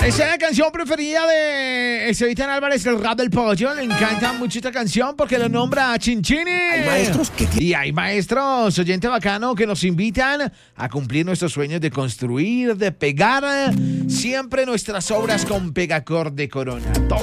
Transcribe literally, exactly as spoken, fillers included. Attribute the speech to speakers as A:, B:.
A: Esa es la canción preferida de Esteban Álvarez, el rap del pollo. Le encanta mucho esta canción porque lo nombra Chinchini.
B: Hay maestros que...
A: Y hay maestros, oyente bacano, que nos invitan a cumplir nuestros sueños de construir, de pegar siempre nuestras obras con Pegacor de Corona.